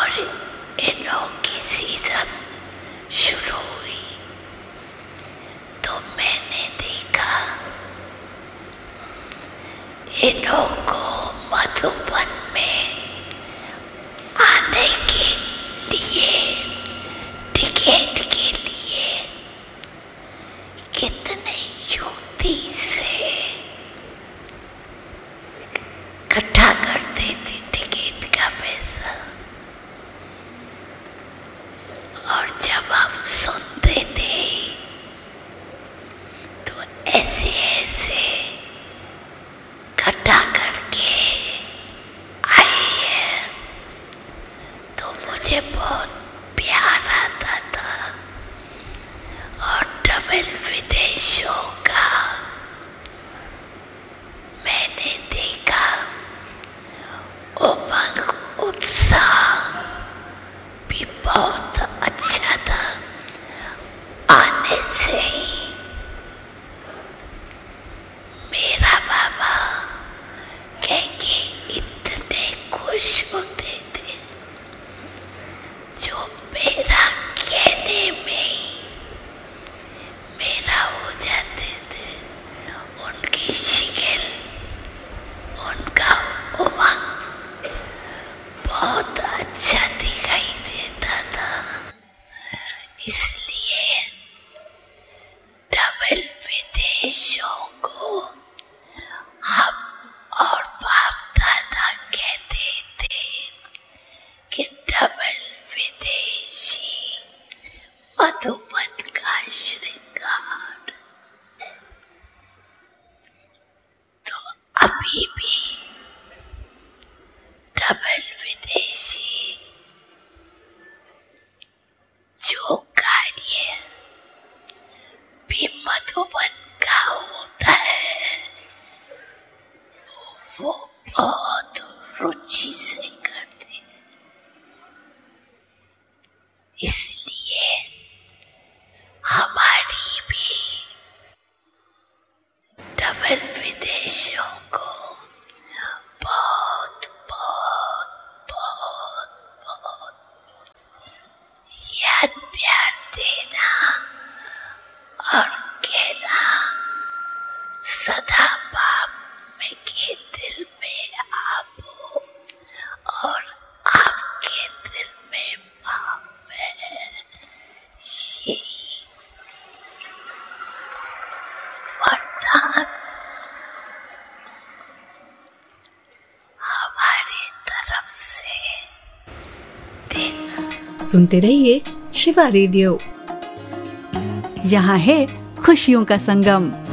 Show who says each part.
Speaker 1: और इनों की सीजन शुरू हुई तो मैंने देखा इनों को मधुबन में आने के लिए टिकट के लिए कितने युक्ति से इकट्ठा करते थे टिकट का पैसा। और जब हम सुनते थे तो ऐसे ऐसे इकट्ठा करके आए हैं तो मुझे बहुत प्यार आता था। और डबल विदेशों का मैंने देखा उमंग उत्साह भी बहुत अच्छा था। आने से ही मेरा बाबा कह के इतने खुश होते थे जो मेरा कहने में ही मेरा हो जाते थे। उनकी शिकल, उनका उमंग बहुत अच्छा दिखाई देता था। इसलिए डबल विदेशों को हम और बाप दादा कहते थे कि डबल विदेशी मधुबन का श्रृंगार। तो अभी भी डबल विदेशी जो कार्य भी मधुबन का होता है वो बहुत रुचि से करते हैं। इसलिए हमारी भी डबल विदेशों को बहुत बहुत बहुत बहुत याद प्यार देना और कहना सदा बाप में के दिल में आप हो और आपके दिल में बाप है। यही वरदान हमारी तरफ से देना।
Speaker 2: सुनते रहिए शिवा रेडियो। यहाँ है खुशियों का संगम।